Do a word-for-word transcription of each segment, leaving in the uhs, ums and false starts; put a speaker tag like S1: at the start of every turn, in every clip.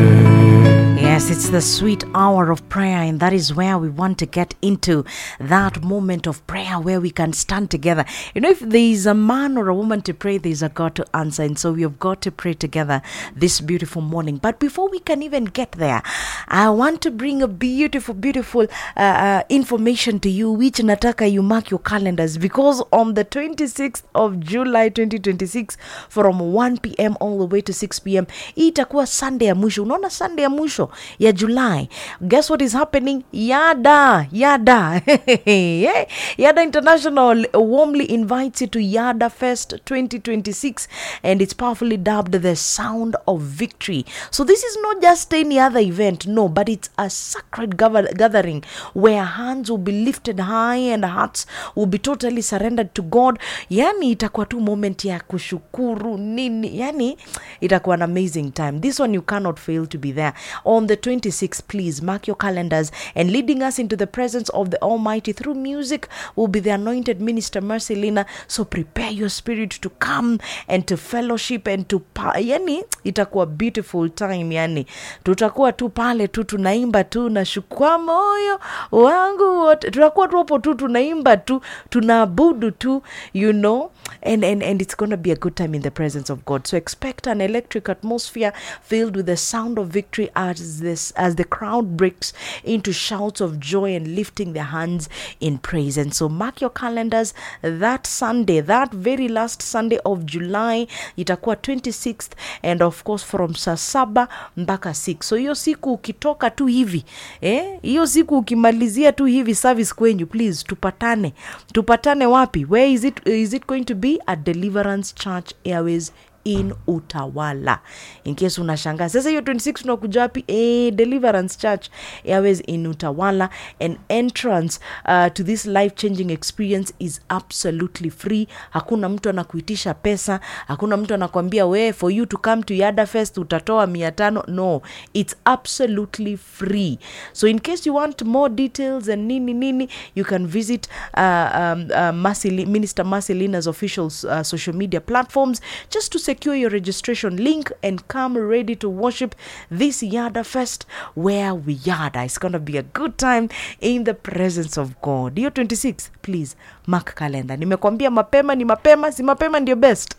S1: Yes, it's the sweet hour of prayer, and that is where we want to get into that moment of prayer where we can stand together. You know, if there is a man or a woman to pray, there is a God to answer, and so we have got to pray together this beautiful morning. But before we can even get there, I want to bring a beautiful, beautiful uh, uh, information to you, which nataka you mark your calendars, because on the twenty-sixth of July twenty twenty-six, from one p.m. all the way to six p.m, itakuwa Sunday ya mwisho. Unaona Sunday ya mwisho ya July. Guess what is happening? Yada, Yada. Yada International warmly invites you to Yada Fest twenty twenty-six, and it's powerfully dubbed the Sound of Victory. So this is not just any other event, no, but it's a sacred gather- gathering where hands will be lifted high and hearts will be totally surrendered to God. Yani itakuwa tu moment ya kushukuru nini. Yani itakuwa an amazing time. This one you cannot fail to be there. On the twenty-sixth, please mark your calendars, and leading us into the presence of the Almighty through music will be the anointed minister Mercy Lina. So prepare your spirit to come and to fellowship and to pa- yani itakuwa beautiful time. Yani tutakuwa tu pale tu tunaimba tu na shukwa moyo wangu wote, tutakuwa tu hapo tu tunaimba tu tunaabudu tu, you know, and and and it's going to be a good time in the presence of God. So expect an electric atmosphere filled with the sound of victory as this as the crowd breaks into shouts of joy and lifting their hands in praise. And so mark your calendars, that Sunday, that very last Sunday of July, itakuwa twenty-sixth, and of course from saa saba mpaka six. So hiyo siku ukitoka tu hivi, eh, hiyo siku ukimalizia tu hivi service kwenyu, please tupatane. Tupatane wapi? Where is it is it going to be? At Deliverance Church Airways in Utawala. In case unashangaa sasa hiyo twenty-six tunakuja wapi? Eh, Deliverance Church Airways in Utawala. And entrance uh, to this life changing experience is absolutely free. Hakuna mtu anakuitisha pesa, hakuna mtu anakuambia we for you to come to Yada Fest utatoa mia tano. No, it's absolutely free. So in case you want more details and nini nini, you can visit uh, um, uh, Mercy, Minister Mercy Lina's official uh, social media platforms just to secure your registration link and come ready to worship this Yada Fest where we yada. It's going to be a good time in the presence of God. Year twenty-six, please mark calendar. Nimekwambia mapema ni mapema, si mapema ndio best.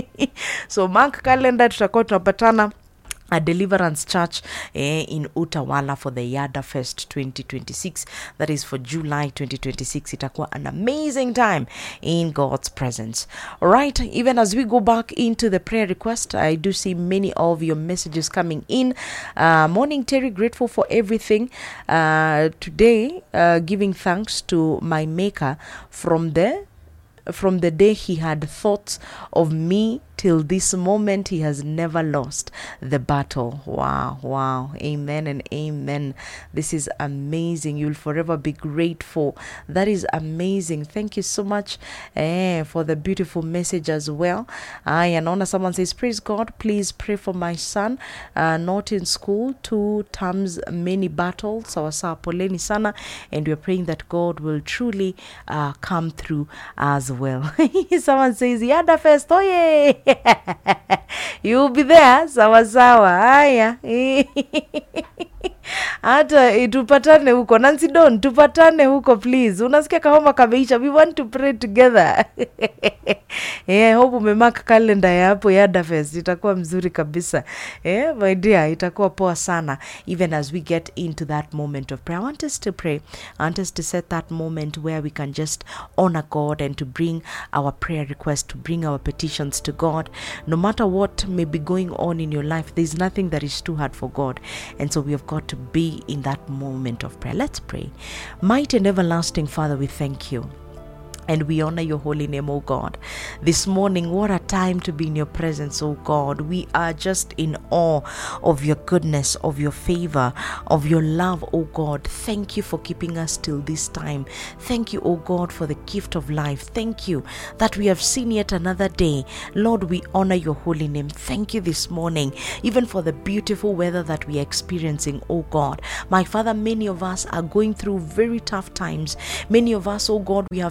S1: So mark calendar, tutakuwa tunapatana a Deliverance Church eh, in Utawala for the Yada Fest twenty twenty-six. That is for July twenty twenty-six. Itakuwa an amazing time in God's presence. All right, even as we go back into the prayer request, I do see many of your messages coming in. Uh, morning, Terry, grateful for everything. Uh, today, uh, giving thanks to my Maker from the from the day he had thoughts of me till this moment. He has never lost the battle. Wow, wow. Amen and amen. This is amazing. You'll forever be grateful. That is amazing. Thank you so much eh, for the beautiful message as well. I and honor someone says, praise God, please pray for my son, uh, not in school, two terms, many battles. Sawa sawa, poleni sana, and we're praying that God will truly uh, come through as well. Someone says, Yada Fest, oh yeah. You'll be there. Sawa sawa. Haya. Hata tupatane huko. Nancy Don, tupatane huko please. Unasikia kahoma kameisha. We want to pray together. Yeah, hope umemark calendar ya hapo Yada Fest. Itakuwa mzuri kabisa. Yeah, my dear, itakuwa poa sana. Even as we get into that moment of prayer, I want us to pray. I want us to set that moment where we can just honor God and to bring our prayer requests, to bring our petitions to God. No matter what may be going on in your life, there's nothing that is too hard for God. And so we have got to be in that moment of prayer. Let's pray. Mighty and everlasting Father, we thank you. And we honor your holy name, oh God. This morning, what a time to be in your presence, oh God. We are just in awe of your goodness, of your favor, of your love, oh God. Thank you for keeping us till this time. Thank you, oh God, for the gift of life. Thank you that we have seen yet another day. Lord, we honor your holy name. Thank you this morning, even for the beautiful weather that we are experiencing, oh God. My Father, many of us are going through very tough times. Many of us, oh God, we have struggled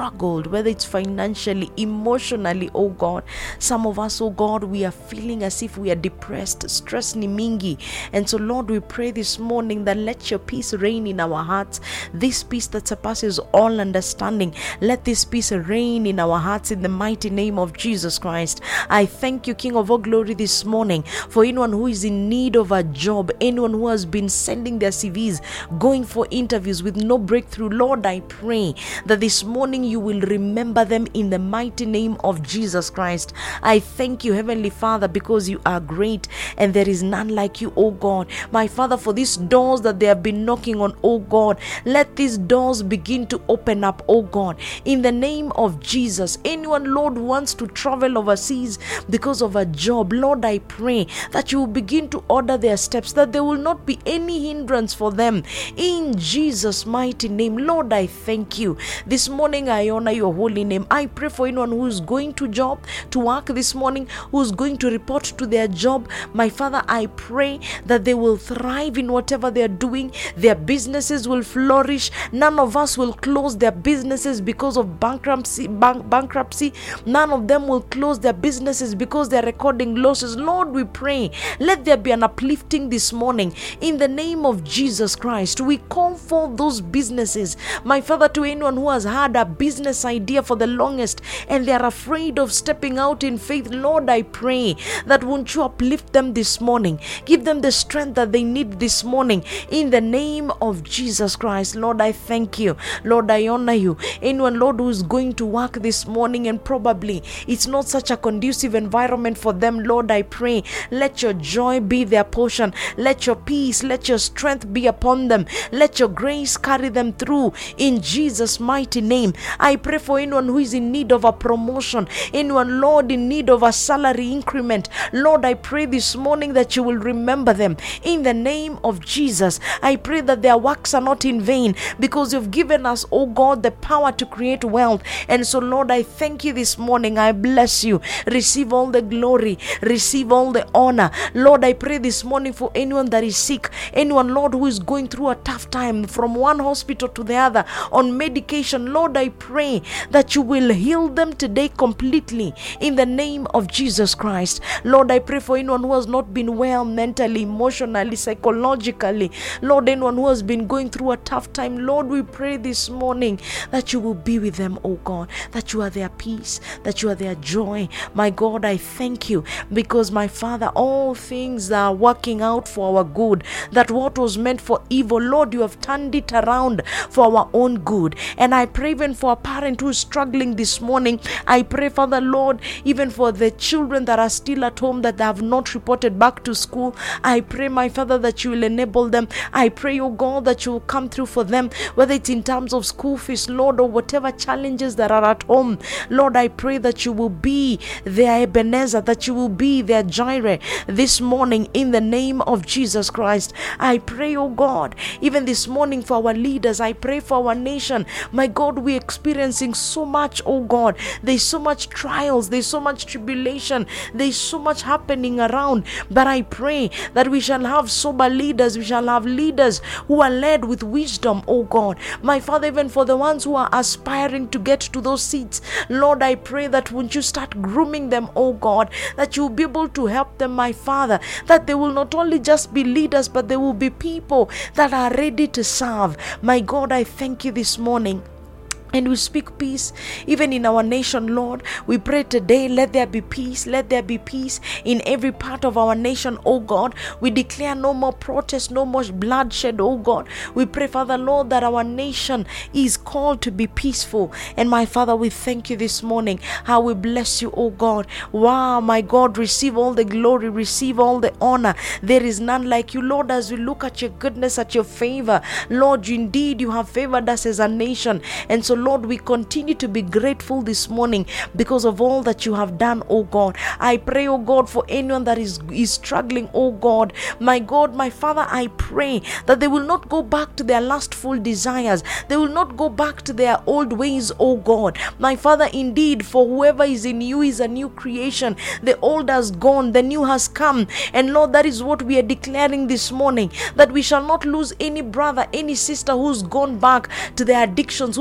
S1: struggled, whether it's financially, emotionally, oh God. Some of us, oh God, we are feeling as if we are depressed, stress ni mingi. And so Lord, we pray this morning that let your peace reign in our hearts, this peace that surpasses all understanding. Let this peace reign in our hearts in the mighty name of Jesus Christ. I thank you, King of all glory, this morning for anyone who is in need of a job, anyone who has been sending their C Vs, going for interviews with no breakthrough. Lord, I pray that this morning you will remember them in the mighty name of Jesus Christ. I thank you, Heavenly Father, because you are great and there is none like you, oh God. My Father, for these doors that they have been knocking on, oh God, let these doors begin to open up, oh God, in the name of Jesus. Anyone, Lord, who wants to travel overseas because of a job, Lord, I pray that you will begin to order their steps, that there will not be any hindrance for them in Jesus' mighty name. Lord, I thank you. This morning I honor your holy name. I pray for anyone who is going to job, to work this morning, who is going to report to their job. My Father, I pray that they will thrive in whatever they are doing. Their businesses will flourish. None of us will close their businesses because of bankruptcy. Bank, bankruptcy. None of them will close their businesses because they are recording losses. Lord, we pray, let there be an uplifting this morning in the name of Jesus Christ. We call for those businesses, my Father, to anyone who has had a business idea for the longest and they are afraid of stepping out in faith. Lord, I pray that won't you uplift them this morning, give them the strength that they need this morning in the name of Jesus Christ. Lord, I thank you. Lord, I honor you. Anyone, Lord, who is going to work this morning and probably it's not such a conducive environment for them, Lord, I pray, let your joy be their portion. Let your peace, let your strength be upon them. Let your grace carry them through in Jesus' mighty name. I pray for anyone who is in need of a promotion, anyone, Lord, in need of a salary increment. Lord, I pray this morning that you will remember them in the name of Jesus. I pray that their works are not in vain because you've given us, oh God, the power to create wealth. And so, Lord, I thank you this morning. I bless you. Receive all the glory, receive all the honor. Lord, I pray this morning for anyone that is sick, anyone, Lord, who is going through a tough time from one hospital to the other on medication. Lord, I pray that you will heal them today completely in the name of Jesus Christ. Lord, I pray for anyone who has not been well mentally, emotionally, psychologically. Lord, anyone who has been going through a tough time, Lord, we pray this morning that you will be with them, oh God, that you are their peace, that you are their joy. My God, I thank you because, my Father, all things are working out for our good, that what was meant for evil, Lord, you have turned it around for our own good. And I pray even for a parent who is struggling this morning. I pray, Father, Lord, even for the children that are still at home that have not reported back to school. I pray, my Father, that you will enable them. I pray, oh God, that you will come through for them, whether it's in terms of school fees, Lord, or whatever challenges that are at home. Lord, I pray that you will be their Ebenezer, that you will be their Jireh this morning in the name of Jesus Christ. I pray, oh God, even this morning for our leaders. I pray for our nation. My God, we're experiencing so much, oh God. There's so much trials, there's so much tribulation, there's so much happening around. But I pray that we shall have sober leaders, we shall have leaders who are led with wisdom, oh God. My Father, even for the ones who are aspiring to get to those seats, Lord, I pray that won't you start grooming them, oh God, that you'll be able to help them, my Father, that they will not only just be leaders, but they will be people that are ready to serve. My God, I thank you this morning. And we speak peace even in our nation, Lord. We pray today, let there be peace. Let there be peace in every part of our nation, oh God. We declare no more protest, no more bloodshed, oh God. We pray, Father, Lord, that our nation is called to be peaceful. And my Father, we thank you this morning. How we bless you, oh God. Wow, my God, receive all the glory, receive all the honor. There is none like you, Lord, as we look at your goodness, at your favor. Lord, indeed, you have favored us as a nation. And so, Lord, we continue to be grateful this morning because of all that you have done, oh God. I pray, oh God, for anyone that is, is struggling, oh God. My God, my Father, I pray that they will not go back to their lustful desires. They will not go back to their old ways, oh God. My Father, indeed, for whoever is in you is a new creation. The old has gone, the new has come. And Lord, that is what we are declaring this morning, that we shall not lose any brother, any sister who's gone back to their addictions, who's gone back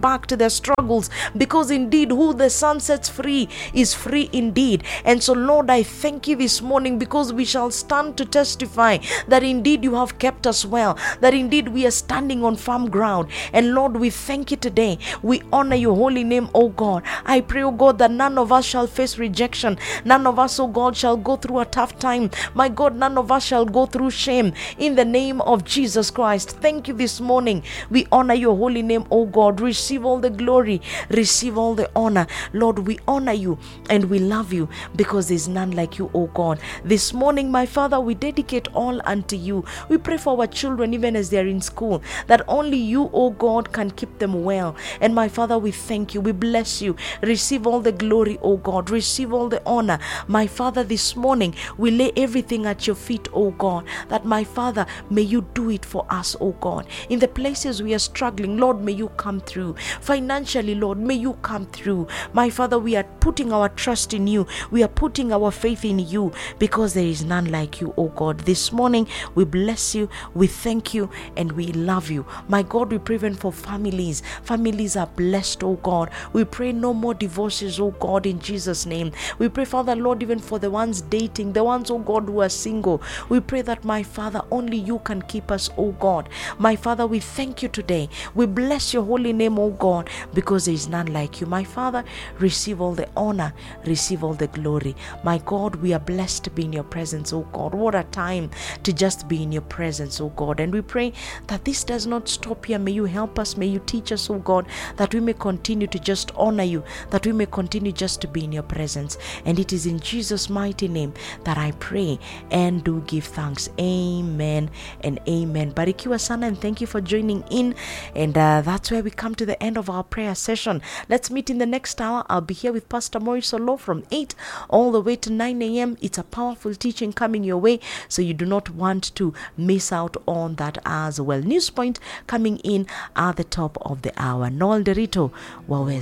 S1: back to their struggles, because indeed who the Son sets free is free indeed. And so Lord, I thank you this morning, because we shall stand to testify that indeed you have kept us well, that indeed we are standing on firm ground. And Lord, we thank you today. We honor your holy name, oh God. I pray, oh God, that none of us shall face rejection. None of us, oh God, shall go through a tough time. My God, none of us shall go through shame, in the name of Jesus Christ. Thank you this morning. We honor your holy name, oh God. Receive all the glory, receive all the honor. Lord, we honor you and we love you, because there's none like you, oh God. This morning, my Father, we dedicate all unto you. We pray for our children, even as they're in school, that only you, oh God, can keep them well. And my Father, we thank you. We bless you. Receive all the glory, oh God. Receive all the honor. My Father, this morning, we lay everything at your feet, oh God, that my Father, may you do it for us, oh God. In the places we are struggling, Lord, may you come through. Financially, Lord, may you come through. My Father, we are putting our trust in you. We are putting our faith in you, because there is none like you, oh God. This morning, we bless you, we thank you, and we love you. My God, we pray even for families. Families are blessed, oh God. We pray no more divorces, oh God, in Jesus' name. We pray, Father, Lord, even for the ones dating, the ones, oh God, who are single. We pray that, my Father, only you can keep us, oh God. My Father, we thank you today. We bless your holy name, oh God, because there is none like you. My Father, receive all the honor, receive all the glory. My God, we are blessed to be in your presence, oh God. What a time to just be in your presence, oh God. And we pray that this does not stop here. May you help us, may you teach us, oh God, that we may continue to just honor you, that we may continue just to be in your presence. And it is in Jesus' mighty name that I pray and do give thanks. Amen and amen. Barikiwa sana, and thank you for joining in. And uh, that's where we come to the end of our prayer session. Let's meet in the next hour. I'll be here with Pastor Maurice Olo from eight all the way to nine a.m. It's a powerful teaching coming your way, so you do not want to miss out on that as well. News Point coming in at the top of the hour. Noel Derito, Waweza.